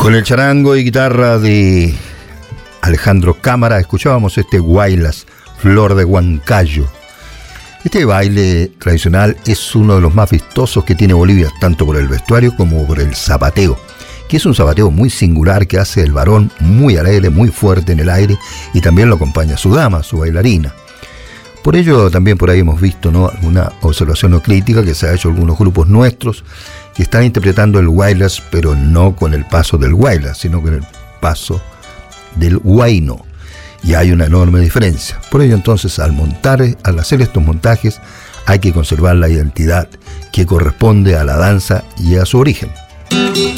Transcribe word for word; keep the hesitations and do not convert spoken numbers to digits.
Con el charango y guitarra de Alejandro Cámara escuchábamos este Guaylas, Flor de Huancayo. Este baile tradicional es uno de los más vistosos que tiene Bolivia, tanto por el vestuario como por el zapateo, que es un zapateo muy singular que hace el varón muy alegre, muy fuerte en el aire, y también lo acompaña su dama, su bailarina. Por ello también por ahí hemos visto, ¿no?, alguna observación no crítica que se ha hecho algunos grupos nuestros que están interpretando el Guaylas, pero no con el paso del Guaylas, sino con el paso del huayno. Y hay una enorme diferencia. Por ello entonces al montar, al hacer estos montajes, hay que conservar la identidad que corresponde a la danza y a su origen.